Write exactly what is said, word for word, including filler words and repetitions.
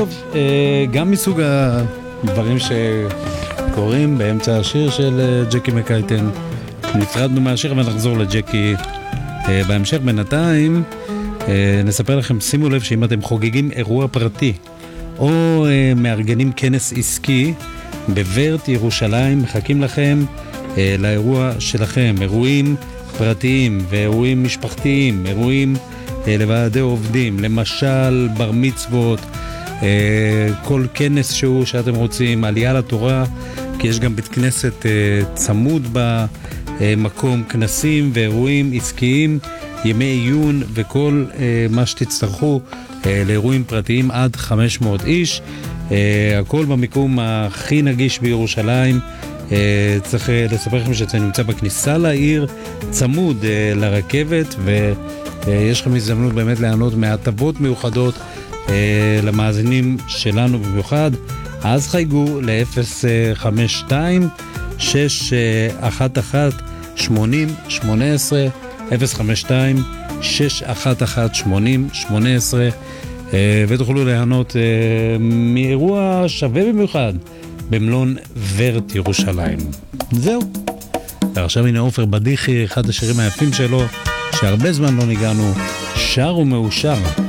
טוב, גם מסוג הדברים שקורים באמצע השיר של ג'קי מקייטן. נפרדנו מהשיר ונחזור לג'קי בהמשך. בינתיים נספר לכם, שימו לב שאם אתם חוגגים אירוע פרטי או מארגנים כנס עסקי בוורט ירושלים, מחכים לכם לאירוע שלכם. אירועים פרטיים ואירועים משפחתיים, אירועים לוועדי עובדים, למשל בר מצוות, כל כנס שהוא שאתם רוצים, עלייה לתורה, כי יש גם בית כנסת צמוד במקום, כנסים ואירועים עסקיים, ימי עיון וכל מה שתצטרכו לאירועים פרטיים עד חמש מאות איש, הכל במיקום הכי נגיש בירושלים. צריך לספר לכם שזה נמצא בכניסה לעיר, צמוד לרכבת, ויש לכם הזדמנות באמת ליהנות מהטבות מיוחדות למאזינים שלנו במיוחד. אז חייגו ל-אפס חמש שתיים שש אחת אחת שמונים שמונה עשרה, אפס חמש שתיים שש אחת אחת שמונים שמונה עשרה, ותוכלו ליהנות מאירוע שווה במיוחד במלון וורט ירושלים. זהו. ועכשיו הנה עופר בדיחי, אחד השירים היפים שלו שהרבה זמן לא ניגענו, שר ומאושר.